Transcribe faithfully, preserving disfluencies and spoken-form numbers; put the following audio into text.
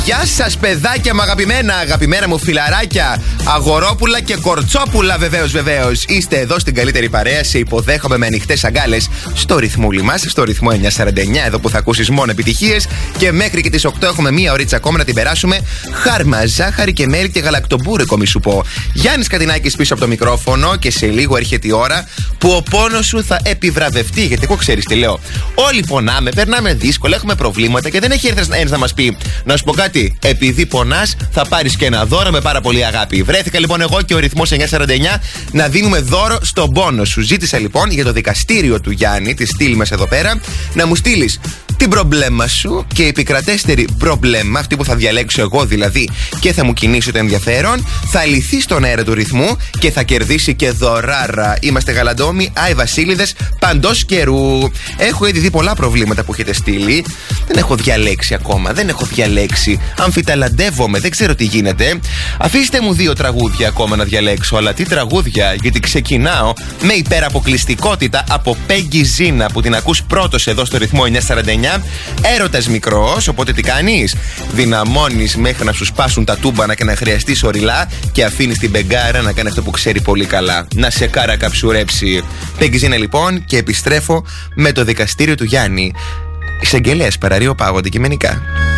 Γεια σας παιδάκια μου αγαπημένα, αγαπημένα μου φιλαράκια, αγορόπουλα και κορτσόπουλα βεβαίως βεβαίως. Είστε εδώ στην καλύτερη παρέα, σε υποδέχομαι με ανοιχτές αγκάλες στο ρυθμούλι μας, στο ρυθμό εννιακόσια σαράντα εννιά, εδώ που θα ακούσεις μόνο επιτυχίες. Και μέχρι και τις οκτώ έχουμε μία ωρίτσα ακόμα να την περάσουμε χάρμα, ζάχαρη και μέλι και γαλακτομπούρικο, μη σου πω. Γιάννης Κατινάκης πίσω από το μικρόφωνο και σε λίγο έρχεται η ώρα που ο πόνος σου θα επιβραβευτεί. Γιατί εγώ ξέρεις τι λέω. Όλοι πονάμε, περνάμε δύσκολα, έχουμε προβλήματα και δεν έχει έρθει ένας να μας πει, να σου πω κάτι. Επειδή πονάς, θα πάρεις και ένα δώρο με πάρα πολύ αγάπη. Βρέθηκα λοιπόν εγώ και ο ρυθμός εννιακόσια σαράντα εννιά να δίνουμε δώρο στον πόνο σου. Ζήτησα λοιπόν για το δικαστήριο του Γιάννη, τη στήλη μας εδώ πέρα, να μου στείλεις την προβλέμα σου και η επικρατέστερη προβλέμα, αυτή που θα διαλέξω εγώ δηλαδή και θα μου κινήσει το ενδιαφέρον, θα λυθεί στον αέρα του ρυθμού και θα κερδίσει και δωράρα. Είμαστε γαλαντόμοι, Άι Βασίλειδες παντός καιρού. Έχω ήδη δει πολλά προβλήματα που έχετε στείλει. Δεν έχω διαλέξει ακόμα, δεν έχω διαλέξει. Αμφιταλαντεύομαι, δεν ξέρω τι γίνεται. Αφήστε μου δύο τραγούδια ακόμα να διαλέξω. Αλλά τι τραγούδια, γιατί ξεκινάω με υπεραποκλειστικότητα από Peggy Zina που την ακούς πρώτος εδώ στο ρυθμό εννιακόσια σαράντα εννιά. Έρωτας μικρός, οπότε τι κάνεις? Δυναμώνεις μέχρι να σου σπάσουν τα τούμπανα και να χρειαστείς οριλά και αφήνεις την μπεγκάρα να κάνει αυτό που ξέρει πολύ καλά. Να σε κάρα καψουρέψει. Peggy Zina λοιπόν και επιστρέφω με το δικαστήριο του Γιάννη. Εισαγγελέας Παραρείο Πάγο αντικειμενικά.